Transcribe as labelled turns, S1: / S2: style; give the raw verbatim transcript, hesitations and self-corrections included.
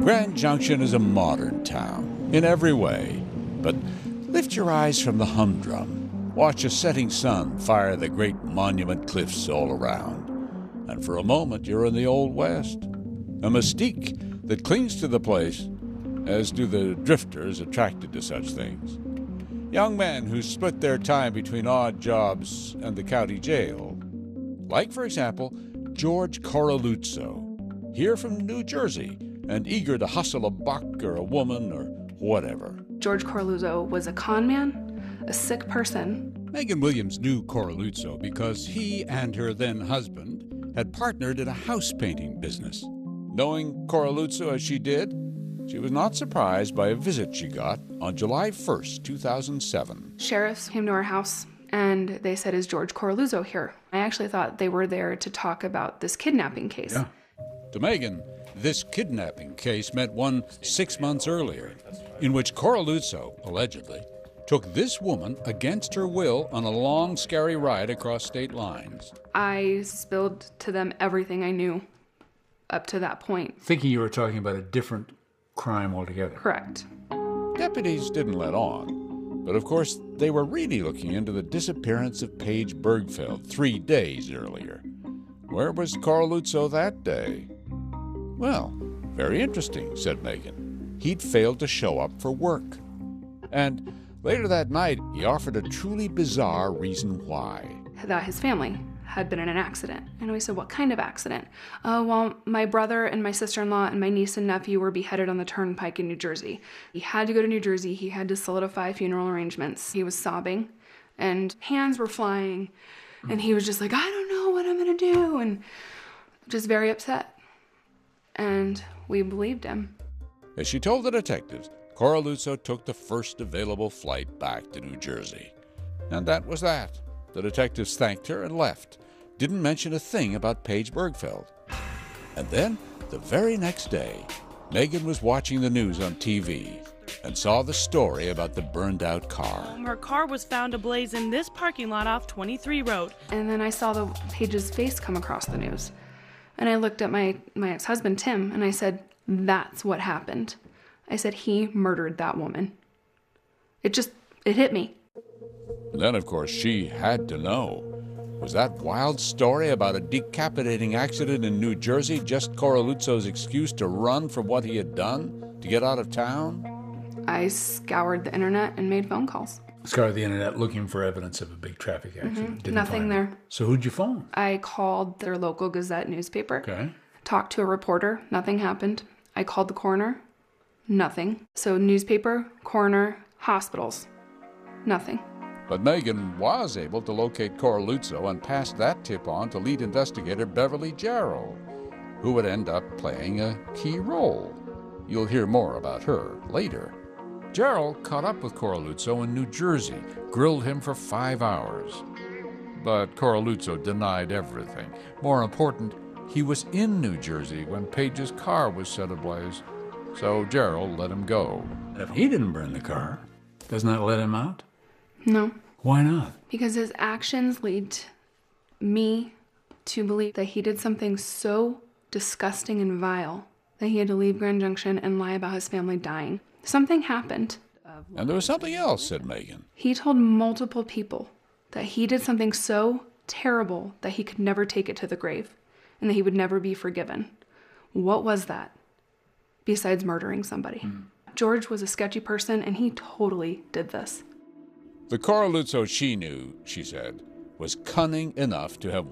S1: Grand Junction is a modern town in every way, but lift your eyes from the humdrum. Watch a setting sun fire the great monument cliffs all around. And for a moment you're in the Old West. A mystique that clings to the place, as do the drifters attracted to such things. Young men who split their time between odd jobs and the county jail. Like, for example, George Coraluzzo, here from New Jersey, and eager to hustle a buck or a woman or whatever.
S2: George Coraluzzo was a con man, a sick person.
S3: Megan Williams knew Coraluzzo because he and her then husband had partnered in a house painting business.
S1: Knowing Coraluzzo as she did, she was not surprised by a visit she got on July first, two thousand seven.
S2: Sheriffs came to our house and they said, "Is George Coraluzzo here?" I actually thought they were there to talk about this kidnapping case.
S3: Yeah. To Megan, this kidnapping case meant one six months earlier, in which Coraluzzo, allegedly, took this woman against her will on a long, scary ride across state lines.
S2: I spilled to them everything I knew up to that point.
S4: Thinking you were talking about a different crime altogether.
S2: Correct.
S1: Deputies didn't let on, but of course they were really looking into the disappearance of Paige Bergfeld three days earlier. Where was Coraluzzo that day? Well, very interesting, said Megan. He'd failed to show up for work. And later that night, he offered a truly bizarre reason why.
S2: That his family had been in an accident. And we said, "What kind of accident?" Uh, well, my brother and my sister-in-law and my niece and nephew were beheaded on the turnpike in New Jersey. He had to go to New Jersey. He had to solidify funeral arrangements. He was sobbing and hands were flying. And he was just like, "I don't know what I'm going to do." And just very upset. And we believed him.
S1: As she told the detectives, Coraluzzo took the first available flight back to New Jersey. And that was that. The detectives thanked her and left. Didn't mention a thing about Paige Bergfeld. And then, the very next day, Megan was watching the news on T V and saw the story about the burned-out car.
S5: Her car was found ablaze in this parking lot off twenty-three Road.
S2: And then I saw the Paige's face come across the news. And I looked at my, my ex-husband, Tim, and I said, "That's what happened." I said, "He murdered that woman." It just, it hit me.
S1: And then, of course, she had to know. Was that wild story about a decapitating accident in New Jersey just Coraluzzo's excuse to run from what he had done, to get out of town?
S2: I scoured the internet and made phone calls.
S4: Scoured the internet looking for evidence of a big traffic accident.
S2: Mm-hmm.
S4: Didn't
S2: Nothing
S4: find
S2: there.
S4: it. So who'd you phone?
S2: I called their local Gazette newspaper.
S4: Okay.
S2: Talked to a reporter. Nothing happened. I called the coroner. Nothing. So newspaper, coroner, hospitals. Nothing.
S1: But Megan was able to locate Coraluzzo and pass that tip on to lead investigator Beverly Jarrell, who would end up playing a key role. You'll hear more about her later. Jarrell caught up with Coraluzzo in New Jersey, grilled him for five hours. But Coraluzzo denied everything. More important, he was in New Jersey when Paige's car was set ablaze. So Jarrell let him go.
S4: If he didn't burn the car, doesn't that let him out?
S2: No.
S4: Why not?
S2: Because his actions lead me to believe that he did something so disgusting and vile that he had to leave Grand Junction and lie about his family dying. Something happened.
S1: And there was something else, said Megan.
S2: He told multiple people that he did something so terrible that he could never take it to the grave and that he would never be forgiven. What was that? Besides murdering somebody. Mm. George was a sketchy person and he totally did this.
S1: The Coraluzzo she knew, she said, was cunning enough to have